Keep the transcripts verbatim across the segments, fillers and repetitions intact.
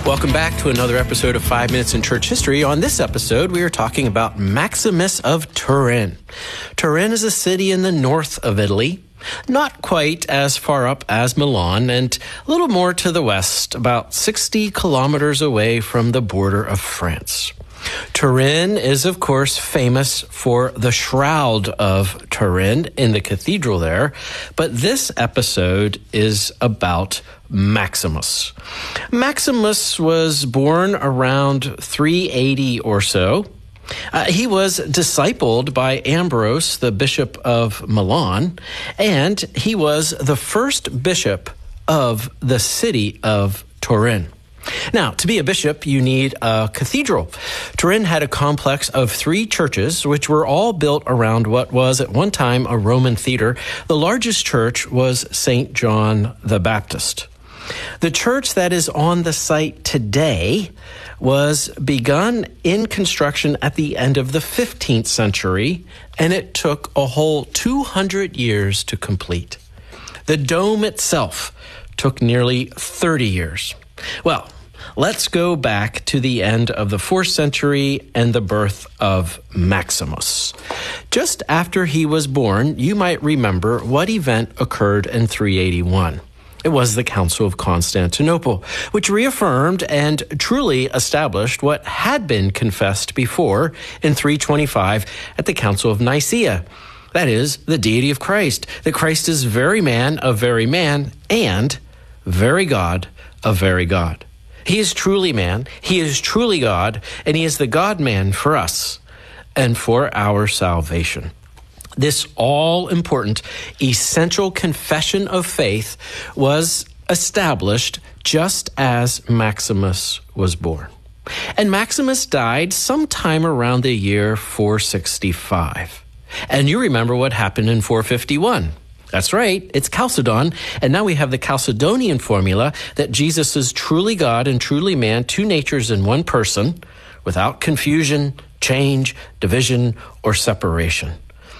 Welcome back to another episode of Five Minutes in Church History. On this episode, we are talking about Maximus of Turin. Turin is a city in the north of Italy, not quite as far up as Milan, and a little more to the west, about sixty kilometers away from the border of France. Turin is, of course, famous for the Shroud of Turin in the cathedral there, but this episode is about Maximus. Maximus was born around three eighty or so. Uh, he was discipled by Ambrose, the bishop of Milan, and he was the first bishop of the city of Turin. Now, to be a bishop, you need a cathedral. Turin had a complex of three churches, which were all built around what was at one time a Roman theater. The largest church was Saint John the Baptist. The church that is on the site today was begun in construction at the end of the fifteenth century, and it took a whole two hundred years to complete. The dome itself took nearly thirty years. Well, let's go back to the end of the fourth century and the birth of Maximus. Just after he was born, you might remember what event occurred in three eighty-one. It was the Council of Constantinople, which reaffirmed and truly established what had been confessed before in three twenty-five at the Council of Nicaea. That is, the deity of Christ, that Christ is very man of very man and very God of very God. He is truly man, he is truly God, and he is the God-man for us and for our salvation. This all-important, essential confession of faith was established just as Maximus was born. And Maximus died sometime around the year four sixty-five. And you remember what happened in four fifty-one. That's right, it's Chalcedon, and now we have the Chalcedonian formula that Jesus is truly God and truly man, two natures in one person, without confusion, change, division, or separation.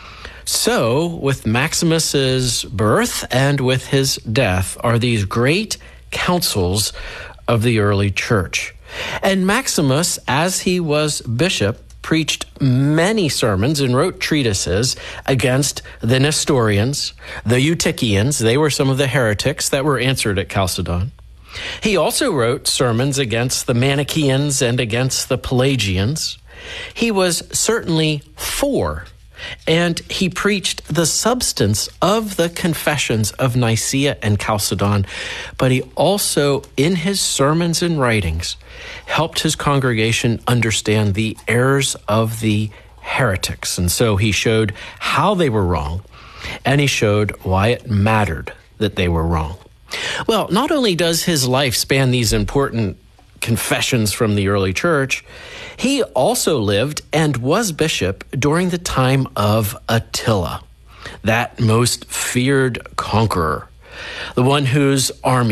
So, with Maximus's birth and with his death are these great councils of the early church. And Maximus, as he was bishop, preached many sermons and wrote treatises against the Nestorians, the Eutychians. They were some of the heretics that were answered at Chalcedon. He also wrote sermons against the Manichaeans and against the Pelagians. He was certainly for, and he preached the substance of the confessions of Nicaea and Chalcedon, but he also, in his sermons and writings, helped his congregation understand the errors of the heretics. And so he showed how they were wrong, and he showed why it mattered that they were wrong. Well, not only does his life span these important confessions from the early church, he also lived and was bishop during the time of Attila, that most feared conqueror, the one whose army